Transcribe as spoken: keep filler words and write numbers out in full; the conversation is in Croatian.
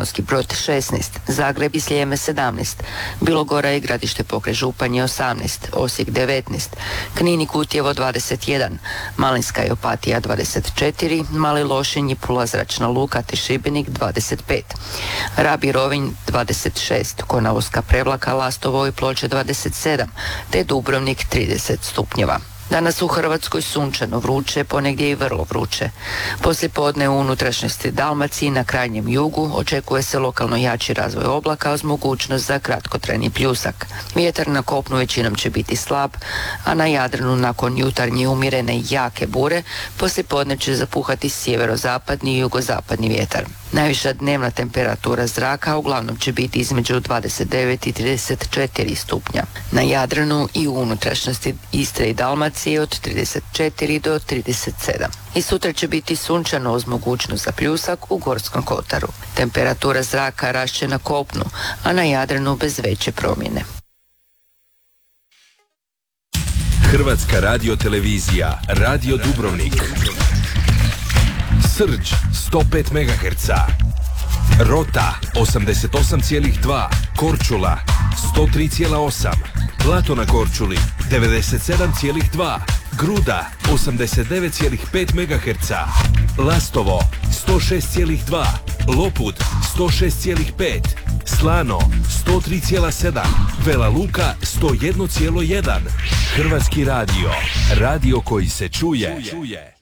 Slavonski Brod šesnaest, Zagreb i Sljeme sedamnaest, Bilogora i Gradište pokraj Županje osamnaest, Osijek devetnaest, Knin i Kutjevo dvadeset jedan, Malinska i Opatija dvadeset četiri, Mali Lošinj i Pula Zračna luka te Šibenik dvadeset pet, Rab i Rovinj dvadeset šest, Konavska Prevlaka, Lastovo i Ploče dvadeset sedam, te Dubrovnik trideset stupnjeva. Danas u Hrvatskoj sunčano, vruće, ponegdje i vrlo vruće. Poslijepodne u unutrašnjosti Dalmaciji na krajnjem jugu očekuje se lokalno jači razvoj oblaka uz mogućnost za kratkotrajni pljusak. Vjetar na kopnu većinom će biti slab, a na Jadranu nakon jutarnje umjerene i jake bure poslijepodne će zapuhati sjeverozapadni i jugozapadni vjetar. Najviša dnevna temperatura zraka uglavnom će biti između dvadeset devet i trideset četiri stupnja. Na Jadranu i u unutrašnjosti Istre i Dalmacije od trideset četiri do trideset sedam. I sutra će biti sunčano uz mogućnost za pljusak u Gorskom kotaru. Temperatura zraka rašće na kopnu, a na Jadranu bez veće promjene. Hrvatska radiotelevizija, Radio Dubrovnik. Srđ sto pet megaherca, Rota osamdeset osam zarez dva, Korčula sto tri zarez osam, Blato na Korčuli devedeset sedam zarez dva, Gruda osamdeset devet zarez pet megaherca, Lastovo sto šest zarez dva, Lopud sto šest zarez pet, Slano sto tri zarez sedam, Vela Luka sto jedan zarez jedan. Hrvatski radio, radio koji se čuje.